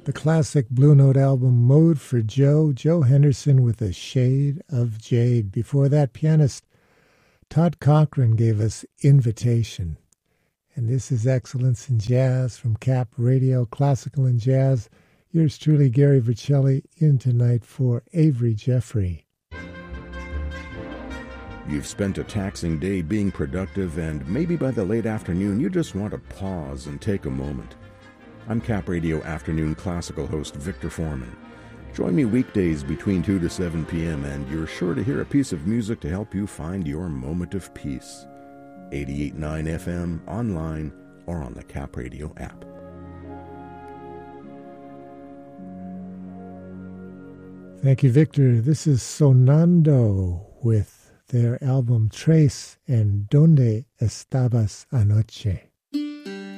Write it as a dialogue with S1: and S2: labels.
S1: The classic Blue Note album Mode for Joe, Joe Henderson with A Shade of Jade. Before that, pianist Todd Cochran gave us Invitation. And this is Excellence in Jazz from Cap Radio, Classical and Jazz. Yours truly, Gary Vercelli, in tonight for Avery Jeffrey.
S2: You've spent a taxing day being productive, and maybe by the late afternoon you just want to pause and take a moment. I'm Cap Radio Afternoon Classical host Victor Foreman. Join me weekdays between 2 to 7 p.m. and you're sure to hear a piece of music to help you find your moment of peace. 88.9 FM, online, or on the Cap Radio app.
S1: Thank you, Victor. This is Sonando with their album Trace and Donde Estabas Anoche.